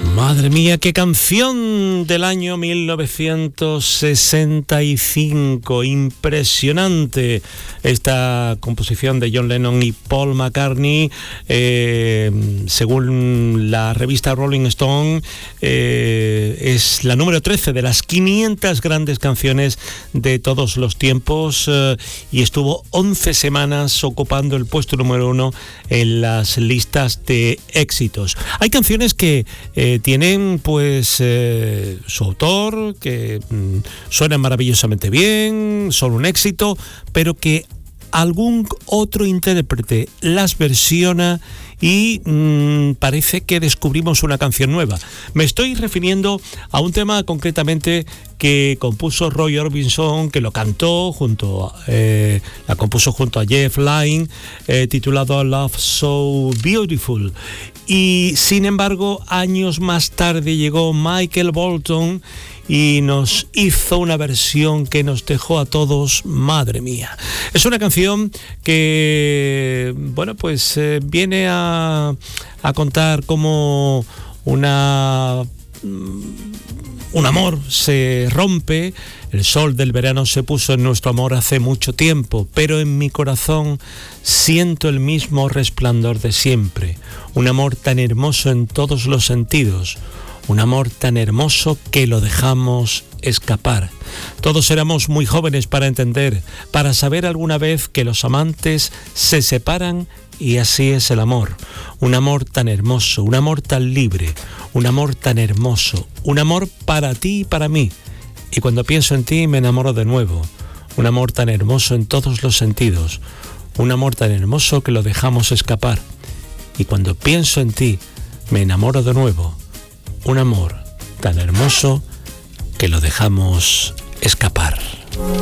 Madre mía, qué canción del año 1965, impresionante esta composición de John Lennon y Paul McCartney, según la revista Rolling Stone, es la número 13 de las 500 grandes canciones de todos los tiempos, y estuvo 11 semanas ocupando el puesto número 1 en las listas de éxitos. Hay canciones que tienen pues su autor, que suenan maravillosamente bien, son un éxito, pero que algún otro intérprete las versiona y parece que descubrimos una canción nueva. Me estoy refiriendo a un tema concretamente que compuso Roy Orbison, que lo cantó la compuso junto a Jeff Lynne, titulado Love So Beautiful. Y sin embargo, años más tarde llegó Michael Bolton y nos hizo una versión que nos dejó a todos, madre mía. Es una canción que, bueno, pues viene a contar cómo un amor se rompe. El sol del verano se puso en nuestro amor hace mucho tiempo, pero en mi corazón siento el mismo resplandor de siempre. Un amor tan hermoso en todos los sentidos. Un amor tan hermoso que lo dejamos escapar. Todos éramos muy jóvenes para entender, para saber alguna vez que los amantes se separan, y así es el amor. Un amor tan hermoso, un amor tan libre, un amor tan hermoso, un amor para ti y para mí. Y cuando pienso en ti me enamoro de nuevo. Un amor tan hermoso en todos los sentidos. Un amor tan hermoso que lo dejamos escapar. Y cuando pienso en ti me enamoro de nuevo. Un amor tan hermoso que lo dejamos escapar.